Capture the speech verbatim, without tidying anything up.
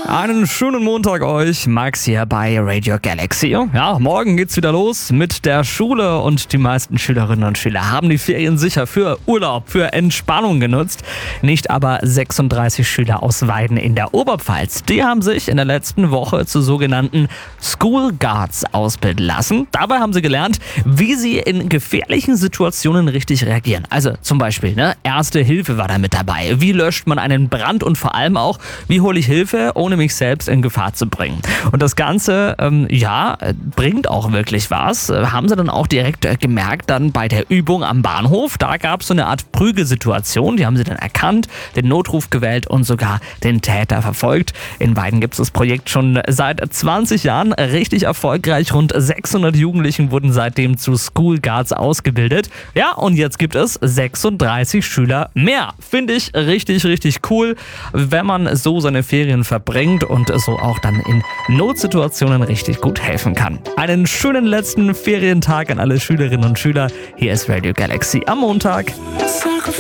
Einen schönen Montag euch, Max hier bei Radio Galaxy. Ja, morgen geht's wieder los mit der Schule und die meisten Schülerinnen und Schüler haben die Ferien sicher für Urlaub, für Entspannung genutzt. Nicht aber sechsunddreißig Schüler aus Weiden in der Oberpfalz. Die haben sich in der letzten Woche zu sogenannten School Guards ausbilden lassen. Dabei haben sie gelernt, wie sie in gefährlichen Situationen richtig reagieren. Also zum Beispiel, ne, Erste Hilfe war da mit dabei. Wie löscht man einen Brand und vor allem auch, wie hole ich Hilfe, ohne mich selbst in Gefahr zu bringen. Und das Ganze, ähm, ja, bringt auch wirklich was. Haben sie dann auch direkt äh, gemerkt, dann bei der Übung am Bahnhof. Da gab es so eine Art Prügelsituation. Die haben sie dann erkannt, den Notruf gewählt und sogar den Täter verfolgt. In Weiden gibt es das Projekt schon seit zwanzig Jahren. Richtig erfolgreich. Rund sechshundert Jugendlichen wurden seitdem zu School Guards ausgebildet. Ja, und jetzt gibt es sechsunddreißig Schüler mehr. Finde ich richtig, richtig cool, wenn man so seine Ferien verbringt und so auch dann in Notsituationen richtig gut helfen kann. Einen schönen letzten Ferientag an alle Schülerinnen und Schüler. Hier ist Radio Galaxy am Montag.